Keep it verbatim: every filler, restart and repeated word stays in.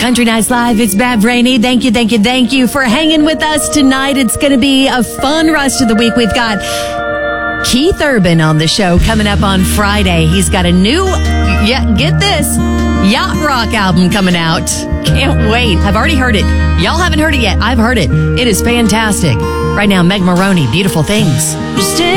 Country Nights Live. It's Bab Rainey. Thank you, thank you, thank you for hanging with us tonight. It's going to be a fun rest of the week. We've got Keith Urban on the show coming up on Friday. He's got a new, yeah, get this, yacht rock album coming out. Can't wait. I've already heard it. Y'all haven't heard it yet. I've heard it. It is fantastic. Right now, Meg Maroney, Beautiful Things.